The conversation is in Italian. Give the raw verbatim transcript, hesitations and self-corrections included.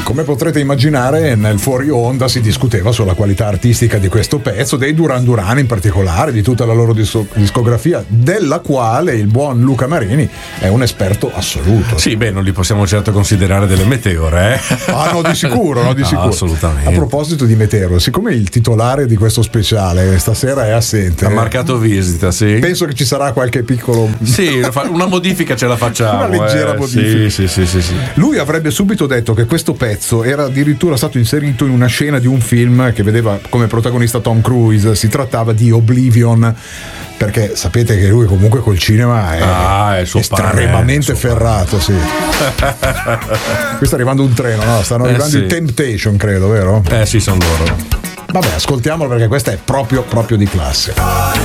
Come potrete immaginare, nel fuori onda si discuteva sulla qualità artistica di questo pezzo, dei Duran Duran in particolare, di tutta la loro discografia, della quale il buon Luca Marini è un esperto assoluto. Sì, beh, non li possiamo certo considerare delle meteore, eh? Ah, no, di sicuro, no, di sicuro. No, assolutamente. A proposito di meteore, siccome il titolare di questo speciale stasera è assente, ha marcato visita, sì. Penso che ci sarà qualche piccolo. Sì, una modifica ce la facciamo. Una leggera eh. modifica. Sì, sì, sì, sì, sì. Lui avrebbe subito detto che questo pezzo era addirittura stato inserito in una scena di un film che vedeva come protagonista Tom Cruise. Si trattava di Oblivion, perché sapete che lui comunque col cinema è, ah, è suo estremamente pane, ferrato, sì. Qui sta arrivando un treno, no? Stanno eh, arrivando sì. i Temptation, credo, vero? Eh sì, sono loro. Vabbè, ascoltiamolo perché questa è proprio proprio di classe.